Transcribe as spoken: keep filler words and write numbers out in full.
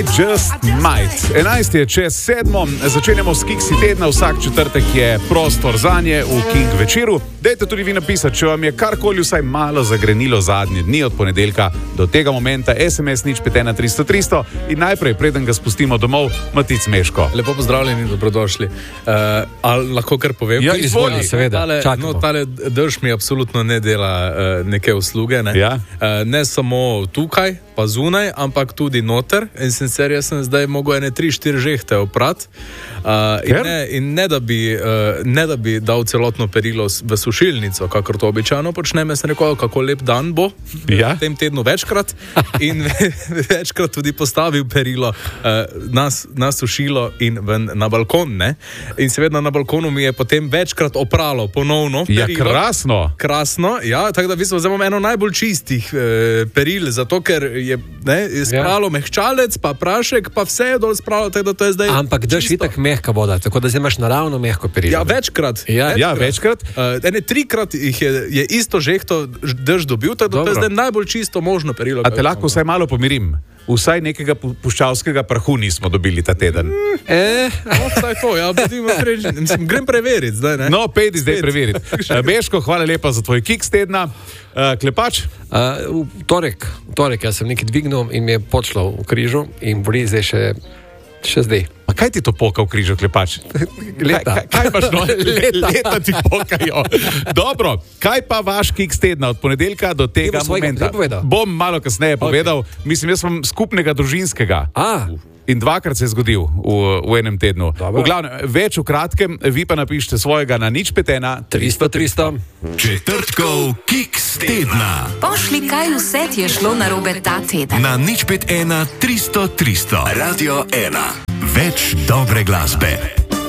I just might. enajst je čez sedmo, začenjamo s Kiksi tedna, vsak četrtek je prostor zanje v King večeru. Dajte tudi vi napisati, če vam je karkoli vsaj malo zagrenilo zadnje dni od ponedeljka do tega momenta, es em es nič pet ena tristo tristo in najprej, preden ga spustimo domov, Matic Meško. Lepo pozdravljeni in dobrodošli. Uh, ali lahko kar povem? Ja, izvoli, seveda. Tale, no, tale drž mi absolutno ne dela uh, neke usluge. Ne? Ja. Uh, ne samo tukaj, pa zunaj, ampak tudi noter. In sicer jaz sem zdaj mogel ene tri, štiri žehte oprati. Uh, in, ne, in ne, da bi, uh, ne da bi dal celotno perilo v sušilnico, kakor to običajno počnem, jaz sem rekel, kako lep dan bo Ja. v tem tednu večkrat in večkrat tudi postavil perilo uh, na, na sušilo in ven na balkon. Ne? In seveda na balkonu mi je potem večkrat opralo ponovno Ja, perilo. krasno. Krasno, ja, tako da v bistvu zdaj imam eno najbolj čistih eh, peril, zato ker je, ne, je spralo ja. mehčalec, pa prašek, pa vse je dol spralo, tako da to je zdaj. Ampak drž itak mehka voda, tako da zdaj imaš naravno mehko perilo. Ja, večkrat. Ja, Ja, večkrat. Uh, ene trikrat jih je, je isto žehto drž dobil, tako da to je zdaj najbolj čisto možno perilo. A te lahko vsaj malo pomirim? Vsaj nekega pu- puščavskega prahu nismo dobili ta teden. E, No, vsaj to, ja, bodimo srečni. Mislim, grem preveriti zdaj, ne? No, pejdi zdaj preveriti. Uh, Meško, hvala lepa za tvoj Kiks tedna. Uh, Klepač? uh, v torek, v torek jaz sem nekaj dvignil in mi je počlo v križu in boli zdaj še, še zdaj. Pa kaj ti to poka v križu, Klepač? Leta. Kaj, kaj imaš no? Leta. Leta ti pokajo. Dobro, kaj pa vaš Kiks tedna od ponedeljka do tega Ti boš svojega momenta? prej povedal? Bom malo kasneje okay. povedal. Mislim, jaz sem skupnega družinskega. A, In dvakrat se je zgodil v, v enem tednu. Dobro. V glavnem, več v kratkem, vi pa napišite svojega na nič pet ena tristo, tristo. Četrtkov Kiks tedna Pošli, kaj vse ti je šlo narobe ta teden. na nič pet ena tristo tristo. Radio ena. Več dobre glasbe.